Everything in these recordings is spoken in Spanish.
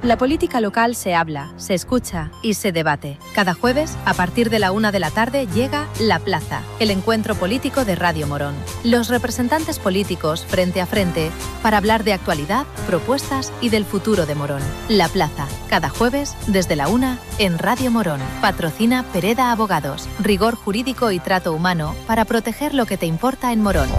La política local se habla, se escucha y se debate. Cada jueves, a partir de la 1 de la tarde, llega La Plaza, el encuentro político de Radio Morón. Los representantes políticos frente a frente para hablar de actualidad, propuestas y del futuro de Morón. La Plaza, cada jueves desde la 1 en Radio Morón. Patrocina Pereda Abogados. Rigor jurídico y trato humano para proteger lo que te importa en Morón.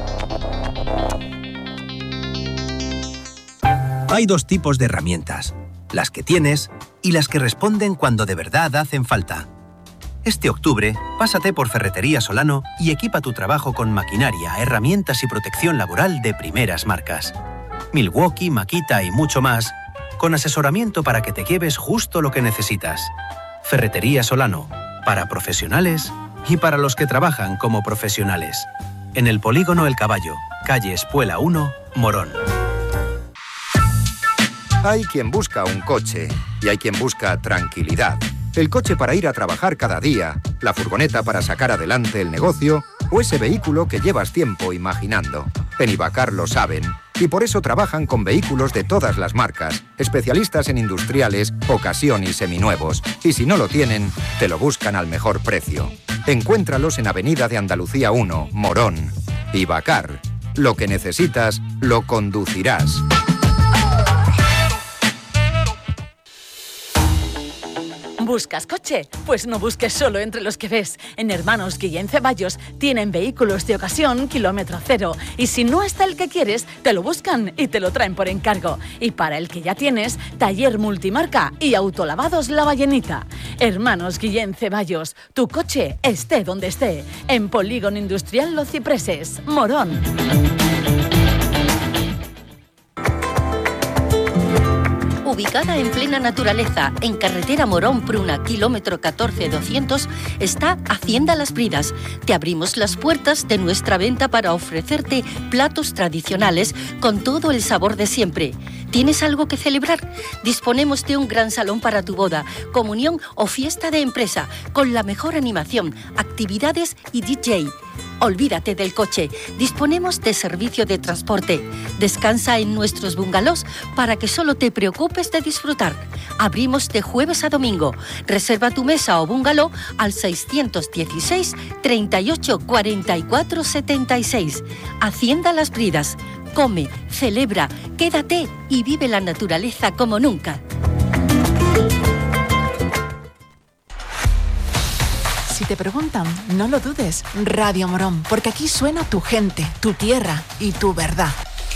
Hay dos tipos de herramientas, las que tienes y las que responden cuando de verdad hacen falta. Este octubre, pásate por Ferretería Solano y equipa tu trabajo con maquinaria, herramientas y protección laboral de primeras marcas. Milwaukee, Makita y mucho más, con asesoramiento para que te lleves justo lo que necesitas. Ferretería Solano, para profesionales y para los que trabajan como profesionales. En el Polígono El Caballo, calle Espuela 1, Morón. Hay quien busca un coche y hay quien busca tranquilidad. El coche para ir a trabajar cada día, la furgoneta para sacar adelante el negocio o ese vehículo que llevas tiempo imaginando. En Ibacar lo saben y por eso trabajan con vehículos de todas las marcas, especialistas en industriales, ocasión y seminuevos. Y si no lo tienen, te lo buscan al mejor precio. Encuéntralos en Avenida de Andalucía 1, Morón. Ibacar. Lo que necesitas, lo conducirás. ¿Buscas coche? Pues no busques solo entre los que ves. En Hermanos Guillén Ceballos tienen vehículos de ocasión kilómetro cero. Y si no está el que quieres, te lo buscan y te lo traen por encargo. Y para el que ya tienes, taller multimarca y autolavados La Ballenita. Hermanos Guillén Ceballos, tu coche esté donde esté. En Polígono Industrial Los Cipreses, Morón. Ubicada en plena naturaleza, en carretera Morón-Pruna, kilómetro 14-200, está Hacienda Las Bridas. Te abrimos las puertas de nuestra venta para ofrecerte platos tradicionales con todo el sabor de siempre. ¿Tienes algo que celebrar? Disponemos de un gran salón para tu boda, comunión o fiesta de empresa, con la mejor animación, actividades y DJ. Olvídate del coche, disponemos de servicio de transporte. Descansa en nuestros bungalows para que solo te preocupes de disfrutar. Abrimos de jueves a domingo. Reserva tu mesa o bungalow al 616 38 44 76. Hacienda Las Bridas. Come, celebra, quédate y vive la naturaleza como nunca. Si te preguntan, no lo dudes, Radio Morón, porque aquí suena tu gente, tu tierra y tu verdad.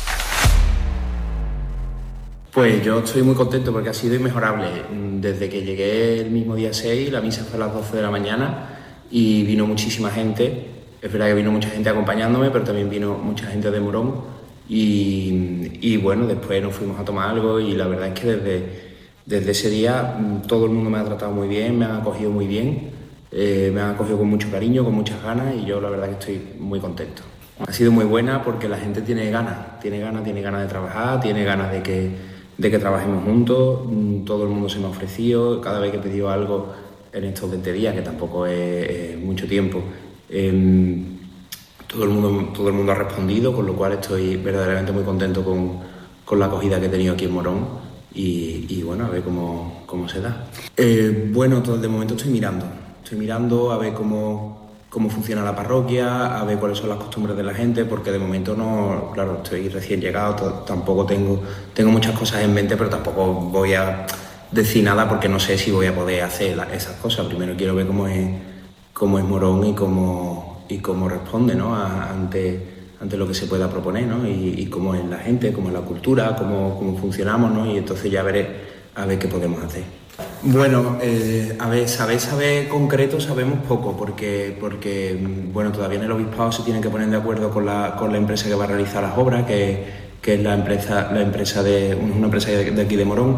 Pues yo estoy muy contento porque ha sido inmejorable. Desde que llegué el mismo día 6, la misa fue a las 12 de la mañana y vino muchísima gente. Es verdad que vino mucha gente acompañándome, pero también vino mucha gente de Morón. Y bueno, después nos fuimos a tomar algo y la verdad es que desde ese día todo el mundo me ha tratado muy bien, me ha acogido muy bien. Me han acogido con mucho cariño, con muchas ganas y yo la verdad que estoy muy contento. Ha sido muy buena porque la gente tiene ganas de trabajar, tiene ganas de que trabajemos juntos. Todo el mundo se me ha ofrecido, cada vez que he pedido algo en estos 20 días, que tampoco es mucho tiempo, todo el mundo ha respondido, con lo cual estoy verdaderamente muy contento con la acogida que he tenido aquí en Morón y bueno, a ver cómo se da. Bueno, de momento estoy mirando a ver cómo funciona la parroquia, a ver cuáles son las costumbres de la gente, porque de momento no, claro, estoy recién llegado, tampoco tengo muchas cosas en mente, pero tampoco voy a decir nada porque no sé si voy a poder hacer esas cosas. Primero quiero ver cómo es Morón y cómo responde, ¿no? ante lo que se pueda proponer, ¿no? Y cómo es la gente, cómo es la cultura, cómo funcionamos, ¿no? Y entonces ya veré a ver qué podemos hacer. Bueno, a ver, saber concreto sabemos poco porque bueno, todavía en el obispado se tienen que poner de acuerdo con la empresa que va a realizar las obras, que es una empresa de aquí de Morón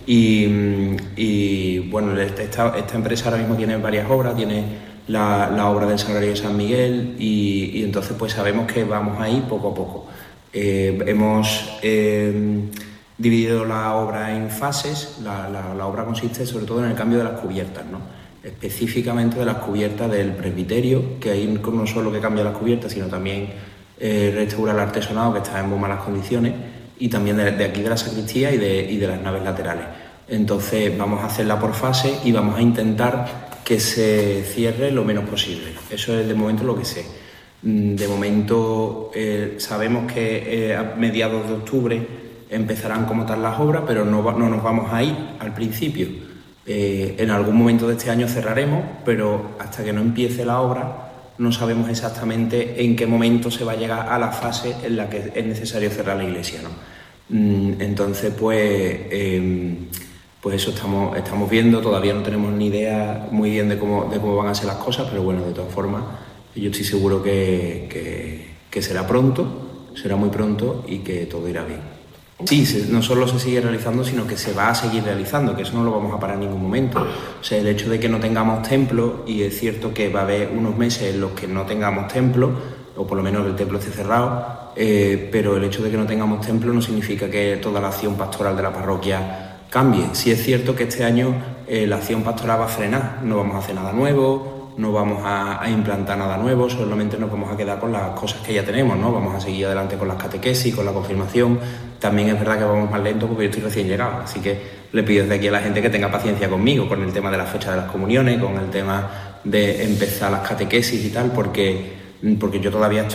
y bueno, esta empresa ahora mismo tiene varias obras, tiene la obra del Sagrario de San Miguel y entonces pues sabemos que vamos ahí poco a poco. Hemos dividido la obra en fases. La obra consiste sobre todo en el cambio de las cubiertas, ¿no? Específicamente de las cubiertas del presbiterio, que ahí no solo que cambia las cubiertas, sino también restaura el artesonado, que está en muy malas condiciones, y también de aquí de la sacristía y de las naves laterales. Entonces vamos a hacerla por fase y vamos a intentar que se cierre lo menos posible. Eso es de momento lo que sé. De momento sabemos que a mediados de octubre empezarán como tal las obras, pero no nos vamos a ir al principio. En algún momento de este año cerraremos, pero hasta que no empiece la obra no sabemos exactamente en qué momento se va a llegar a la fase en la que es necesario cerrar la iglesia, ¿no? Entonces, pues eso estamos viendo. Todavía no tenemos ni idea muy bien de cómo van a ser las cosas, pero bueno, de todas formas, yo estoy seguro que será pronto, será muy pronto y que todo irá bien. Sí, no solo se sigue realizando, sino que se va a seguir realizando, que eso no lo vamos a parar en ningún momento. O sea, el hecho de que no tengamos templo, y es cierto que va a haber unos meses en los que no tengamos templo, o por lo menos el templo esté cerrado, pero el hecho de que no tengamos templo no significa que toda la acción pastoral de la parroquia cambie. Sí es cierto que este año la acción pastoral va a frenar, no vamos a hacer nada nuevo, no vamos a implantar nada nuevo, solamente nos vamos a quedar con las cosas que ya tenemos, ¿no? Vamos a seguir adelante con las catequesis, con la confirmación. También es verdad que vamos más lento porque yo estoy recién llegado, así que le pido desde aquí a la gente que tenga paciencia conmigo con el tema de la fecha de las comuniones, con el tema de empezar las catequesis y tal, porque yo todavía